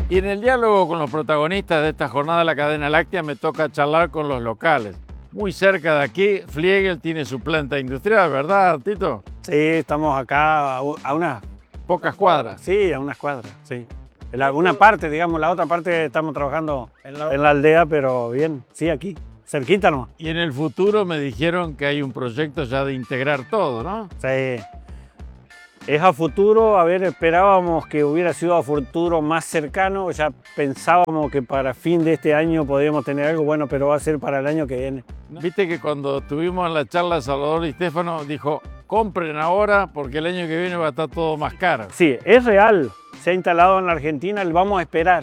Y en el diálogo con los protagonistas de esta jornada de la cadena láctea me toca charlar con los locales. Muy cerca de aquí, Fliegel tiene su planta industrial, ¿verdad, Tito? Sí, estamos acá a unas Pocas cuadras. Sí, a unas cuadras, sí. En una parte, digamos, la otra parte estamos trabajando en la aldea, pero bien, sí, aquí, cerquita nomás. Y en el futuro me dijeron que hay un proyecto ya de integrar todo, ¿no? Sí. Es a futuro, a ver, esperábamos que hubiera sido a futuro más cercano, ya pensábamos que para fin de este año podríamos tener algo bueno, pero va a ser para el año que viene. Viste que cuando tuvimos la charla Salvador y Stefano dijo, compren ahora porque el año que viene va a estar todo más caro. Sí, es real, se ha instalado en la Argentina, lo vamos a esperar.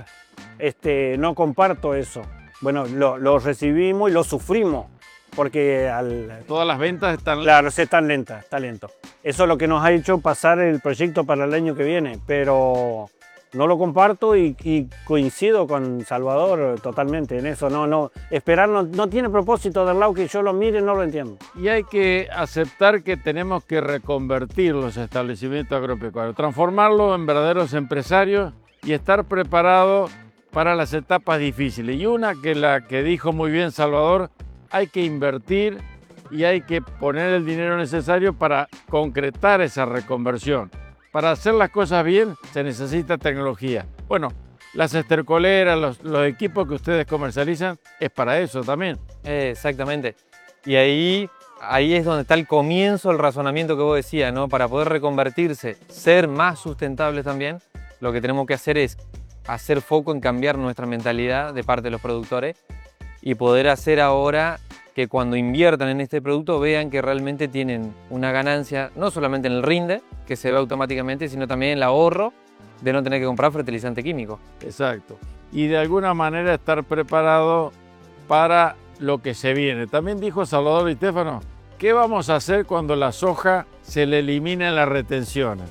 No comparto eso. Bueno, lo recibimos y lo sufrimos, porque todas las ventas están... Claro, sí, están lentas, está lento. Eso es lo que nos ha hecho pasar el proyecto para el año que viene, pero no lo comparto y coincido con Salvador totalmente en eso. Esperar no tiene propósito, del lado que yo lo mire no lo entiendo. Y hay que aceptar que tenemos que reconvertir los establecimientos agropecuarios, transformarlos en verdaderos empresarios y estar preparados para las etapas difíciles. Y una que la que dijo muy bien Salvador, hay que invertir y hay que poner el dinero necesario para concretar esa reconversión. Para hacer las cosas bien se necesita tecnología. Bueno, las estercoleras, los equipos que ustedes comercializan, es para eso también. Exactamente. Y ahí es donde está el comienzo, el razonamiento que vos decías, ¿no? Para poder reconvertirse, ser más sustentables también, lo que tenemos que hacer es hacer foco en cambiar nuestra mentalidad de parte de los productores y poder hacer ahora que cuando inviertan en este producto vean que realmente tienen una ganancia, no solamente en el rinde, que se ve automáticamente, sino también en el ahorro de no tener que comprar fertilizante químico. Exacto. Y de alguna manera estar preparado para lo que se viene. También dijo Salvador y Stefano, ¿qué vamos a hacer cuando la soja se le eliminen las retenciones?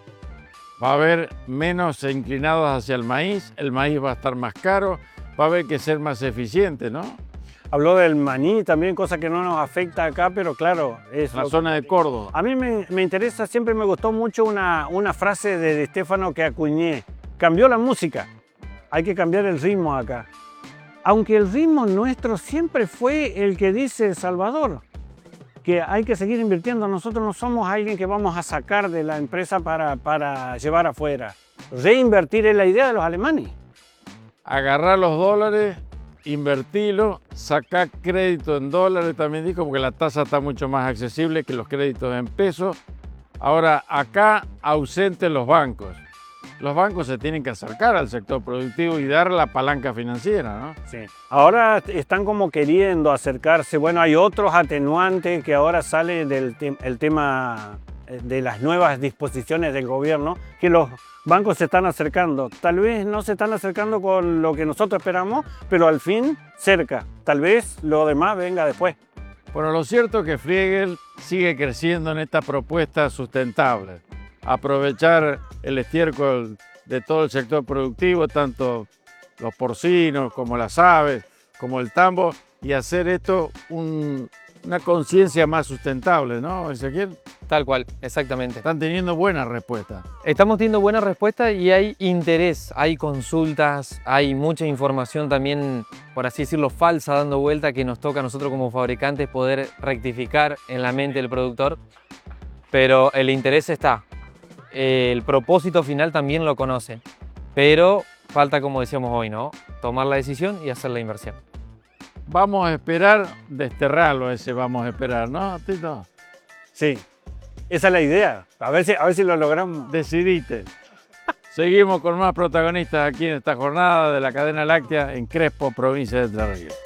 Va a haber menos inclinados hacia el maíz va a estar más caro, va a haber que ser más eficiente, ¿no? Habló del maní también, cosa que no nos afecta acá, pero claro, es la zona de Córdoba. A mí me interesa, siempre me gustó mucho una frase de Stefano que acuñé. Cambió la música, hay que cambiar el ritmo acá. Aunque el ritmo nuestro siempre fue el que dice Salvador, que hay que seguir invirtiendo. Nosotros no somos alguien que vamos a sacar de la empresa para llevar afuera. Reinvertir es la idea de los alemanes. Agarrar los dólares, invertirlo, sacar crédito en dólares, también dijo, porque la tasa está mucho más accesible que los créditos en pesos. Ahora, acá ausentes los bancos. Los bancos se tienen que acercar al sector productivo y dar la palanca financiera, ¿no? Sí. Ahora están como queriendo acercarse. Bueno, hay otros atenuantes que ahora sale el tema de las nuevas disposiciones del gobierno, que los bancos se están acercando. Tal vez no se están acercando con lo que nosotros esperamos, pero al fin cerca. Tal vez lo demás venga después. Bueno, lo cierto es que Fliegel sigue creciendo en esta propuesta sustentable. Aprovechar el estiércol de todo el sector productivo, tanto los porcinos como las aves, como el tambo, y hacer esto una conciencia más sustentable, ¿no, Ezequiel? Tal cual, exactamente. Están teniendo buena respuesta. Estamos teniendo buena respuesta y hay interés, hay consultas, hay mucha información también, por así decirlo, falsa dando vuelta que nos toca a nosotros como fabricantes poder rectificar en la mente del productor, pero el interés está. El propósito final también lo conocen, pero falta, como decíamos hoy, ¿no? Tomar la decisión y hacer la inversión. Vamos a esperar, desterrarlo vamos a esperar, ¿no, Tito? Sí, esa es la idea. A ver si lo logramos. Decidite. Seguimos con más protagonistas aquí en esta jornada de la cadena láctea en Crespo, provincia de Entre Ríos.